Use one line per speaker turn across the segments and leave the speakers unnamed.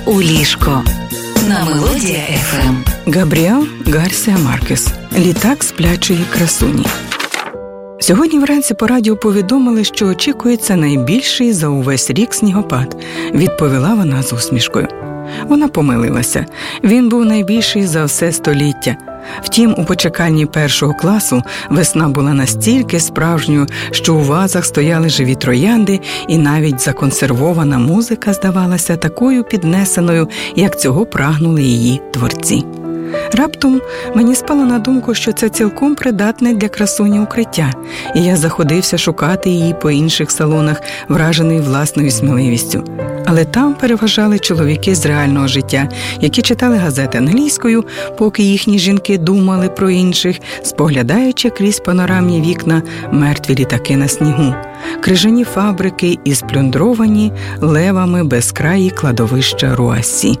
у ліжко на Мелодія ФМ.
Габріел Гарсія Маркес. Літак сплячої красуні. Сьогодні вранці по радіо повідомили, що очікується найбільший за увесь рік снігопад, відповіла вона з усмішкою. Вона помилилася. Він був найбільший за все століття. Втім, у почекальні першого класу весна була настільки справжньою, що у вазах стояли живі троянди, і навіть законсервована музика здавалася такою піднесеною, як цього прагнули її творці. Раптом мені спало на думку, що це цілком придатне для красуні укриття, і я заходився шукати її по інших салонах, вражений власною сміливістю. Але там переважали чоловіки з реального життя, які читали газети англійською, поки їхні жінки думали про інших, споглядаючи крізь панорамні вікна мертві літаки на снігу, крижані фабрики і сплюндровані левами безкраї кладовища Руассі.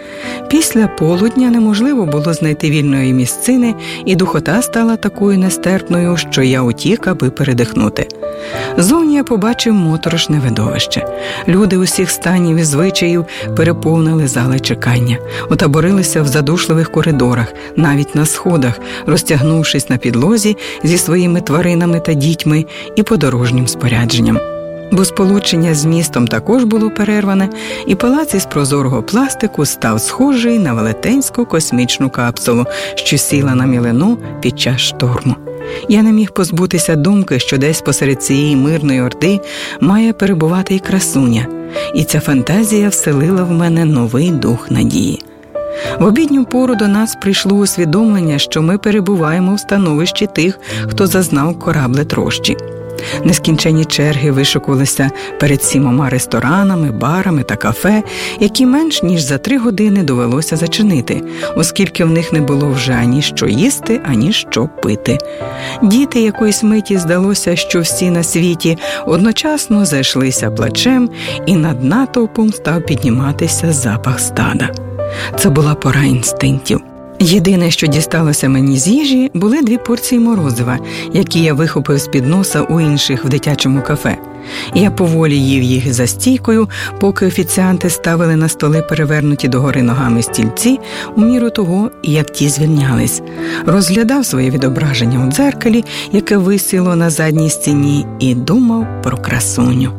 Після полудня неможливо було знайти вільної місцини, і духота стала такою нестерпною, що я утік, аби передихнути. Зовні я побачив моторошне видовище. Люди усіх станів і звичаїв переповнили зали чекання, отаборилися в задушливих коридорах, навіть на сходах, розтягнувшись на підлозі зі своїми тваринами та дітьми і подорожнім спорядженням. Бо сполучення з містом також було перерване, і палац із прозорого пластику став схожий на велетенську космічну капсулу, що сіла на мілину під час шторму. Я не міг позбутися думки, що десь посеред цієї мирної орди має перебувати і красуня, і ця фантазія вселила в мене новий дух надії. В обідню пору до нас прийшло усвідомлення, що ми перебуваємо в становищі тих, хто зазнав кораблетрощі. Нескінченні черги вишикувалися перед 7 ресторанами, барами та кафе, які менш ніж за 3 години довелося зачинити, оскільки в них не було вже ані що їсти, ані що пити. Діти якоїсь миті здалося, що всі на світі одночасно зайшлися плачем, і над натовпом став підніматися запах стада. Це була пора інстинктів. Єдине, що дісталося мені з їжі, були 2 порції морозива, які я вихопив з-під носа у інших в дитячому кафе. Я поволі їв їх за стійкою, поки офіціанти ставили на столи перевернуті догори ногами стільці, у міру того, як ті звільнялись. Розглядав своє відображення у дзеркалі, яке висіло на задній стіні, і думав про красуню.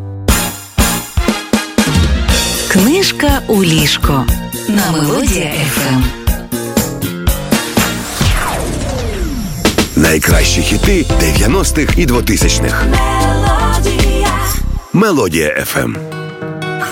Книжка у ліжко на Мелодія ФМ.
Найкращі хіти 90-х і 2000-х. Мелодія ФМ.